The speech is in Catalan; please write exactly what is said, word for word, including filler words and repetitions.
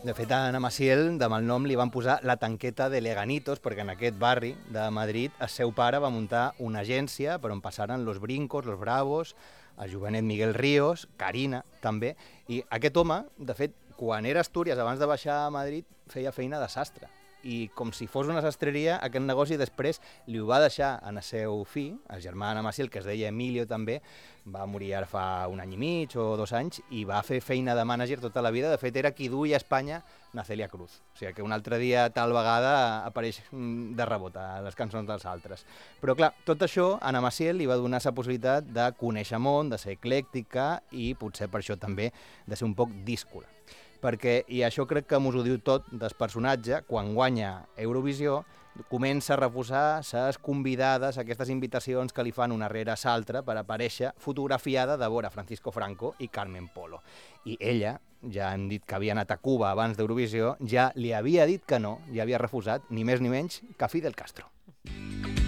De fet, a Ana Maciel, de mal nom, li van posar la tanqueta de Leganitos, perquè en aquest barri de Madrid el seu pare va muntar una agència per on passaren los Brincos, los Bravos, el jovenet Miguel Ríos, Carina, també. I aquest home, de fet, quan era a Astúries, abans de baixar a Madrid, feia feina de sastre. I com si fos una sastreria, aquest negoci després li ho va deixar en el seu fill, el germà d'Ana Maciel, que es deia Emilio també, va morir ara fa un any i mig o dos anys, i va fer feina de mànager tota la vida. De fet, era qui duia a Espanya na Celia Cruz. O sigui que un altre dia, tal vegada, apareix de rebot a les cançons dels altres. Però clar, tot això a Ana Maciel li va donar la possibilitat de conèixer món, de ser eclèctica i potser per això també de ser un poc díscola. Perquè, i això crec que mos ho diu tot del personatge, quan guanya Eurovisió, comença a refusar les convidades, aquestes invitacions que li fan una rere l'altra per aparèixer fotografiada de vora Francisco Franco i Carmen Polo. I ella, ja hem dit que havia anat a Cuba abans d'Eurovisió, ja li havia dit que no, ja havia refusat ni més ni menys que Fidel Castro.